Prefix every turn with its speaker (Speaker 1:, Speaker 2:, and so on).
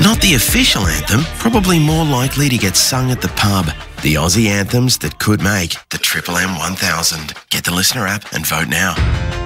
Speaker 1: Not the official anthem, probably more likely to get sung at the pub. The Aussie anthems that could make the Triple M 1000. Get the Listener app and vote now.